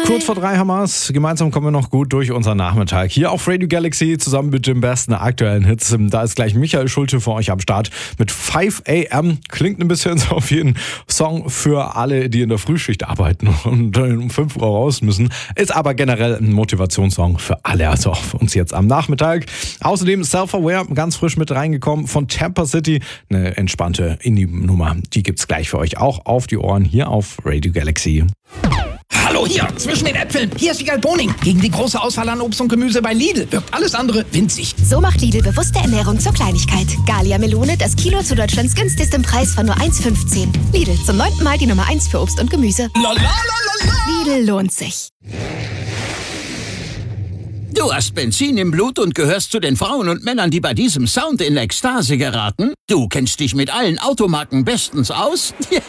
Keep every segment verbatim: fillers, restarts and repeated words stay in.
Kurz vor drei haben wir es. Gemeinsam kommen wir noch gut durch unseren Nachmittag. Hier auf Radio Galaxy zusammen mit den besten aktuellen Hits. Da ist gleich Michael Schulte für euch am Start mit five a.m. Klingt ein bisschen so wie ein Song für alle, die in der Frühschicht arbeiten und um fünf Uhr raus müssen. Ist aber generell ein Motivationssong für alle, also auch für uns jetzt am Nachmittag. Außerdem Self-Aware, ganz frisch mit reingekommen von Tampa City. Eine entspannte Indie-Nummer. Die gibt's gleich für euch auch auf die Ohren hier auf Radio Galaxy. Hallo hier, zwischen den Äpfeln. Hier ist Wiegald Boning. Gegen die große Auswahl an Obst und Gemüse bei Lidl wirkt alles andere winzig. So macht Lidl bewusste Ernährung zur Kleinigkeit. Gallia Melone, das Kilo zu Deutschlands günstigstem Preis von nur eins fünfzehn. Lidl, zum neunten Mal die Nummer eins für Obst und Gemüse. La, la, la, la, la. Lidl lohnt sich. Du hast Benzin im Blut und gehörst zu den Frauen und Männern, die bei diesem Sound in Ekstase geraten? Du kennst dich mit allen Automarken bestens aus? Ja!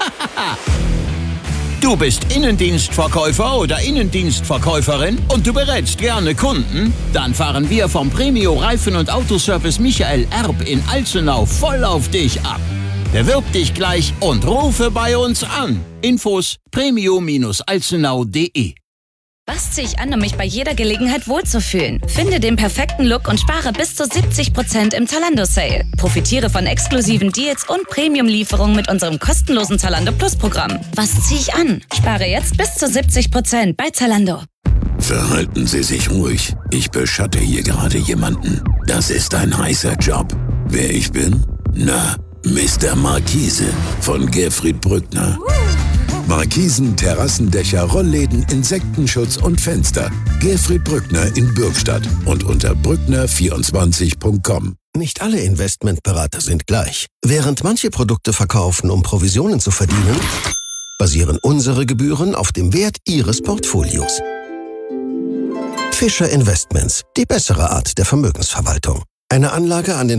Du bist Innendienstverkäufer oder Innendienstverkäuferin und du berätst gerne Kunden? Dann fahren wir vom Premio Reifen- und Autoservice Michael Erb in Alzenau voll auf dich ab. Bewirb dich gleich und rufe bei uns an. Infos premio Bindestrich alzenau punkt de. Was ziehe ich an, um mich bei jeder Gelegenheit wohlzufühlen? Finde den perfekten Look und spare bis zu siebzig Prozent im Zalando-Sale. Profitiere von exklusiven Deals und Premium-Lieferungen mit unserem kostenlosen Zalando Plus-Programm. Was ziehe ich an? Spare jetzt bis zu siebzig Prozent bei Zalando. Verhalten Sie sich ruhig. Ich beschatte hier gerade jemanden. Das ist ein heißer Job. Wer ich bin? Na, Mister Markise von Gerfried Brückner. Markisen, Terrassendächer, Rollläden, Insektenschutz und Fenster. Gerfried Brückner in Bürgstadt und unter brückner vierundzwanzig punkt com. Nicht alle Investmentberater sind gleich. Während manche Produkte verkaufen, um Provisionen zu verdienen, basieren unsere Gebühren auf dem Wert Ihres Portfolios. Fischer Investments, die bessere Art der Vermögensverwaltung. Eine Anlage an den